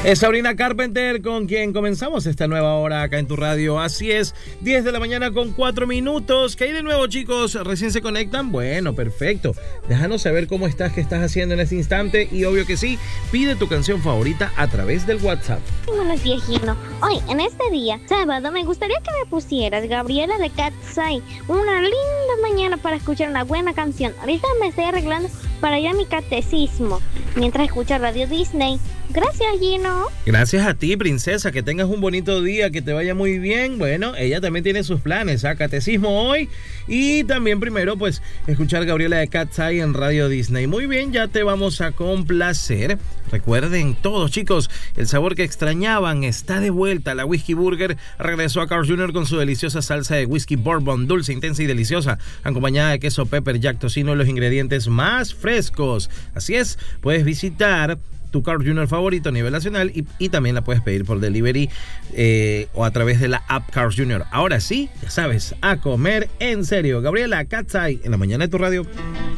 Es Sabrina Carpenter con quien comenzamos esta nueva hora acá en tu radio. Así es, 10 de la mañana con 4 minutos. ¿Qué hay de nuevo, chicos? ¿Recién se conectan? Bueno, perfecto. Déjanos saber cómo estás, qué estás haciendo en este instante. Y obvio que sí, pide tu canción favorita a través del WhatsApp. Buenos días, Gino. Hoy, en este día, sábado, me gustaría que me pusieras Gabriela de Cat's Eye. Una linda mañana para escuchar una buena canción. Ahorita me estoy arreglando para ir a mi catecismo mientras escucho Radio Disney. Gracias, Gino. Gracias a ti, princesa. Que tengas un bonito día, que te vaya muy bien. Bueno, ella también tiene sus planes, ¿ah? Catecismo hoy. Y también primero, pues, escuchar Gabriela de Cat's Eye en Radio Disney. Muy bien, ya te vamos a complacer. Recuerden todos, chicos, el sabor que extrañaban está de vuelta. La Whisky Burger regresó a Carl's Jr. con su deliciosa salsa de whisky bourbon, dulce, intensa y deliciosa, acompañada de queso pepper jack, tocino, los ingredientes más frescos. Así es, puedes visitar tu Carl's Jr. favorito a nivel nacional y también la puedes pedir por delivery o a través de la app Carl's Jr. Ahora sí, ya sabes, a comer en serio. Gabriela Cat's Eye en la mañana de tu radio.